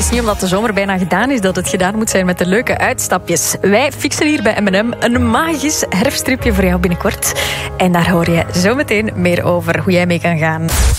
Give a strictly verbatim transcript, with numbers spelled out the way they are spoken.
is niet omdat de zomer bijna gedaan is dat het gedaan moet zijn met de leuke uitstapjes. Wij fixen hier bij M en M een magisch herfsttripje voor jou binnenkort. En daar hoor je zometeen meer over hoe jij mee kan gaan.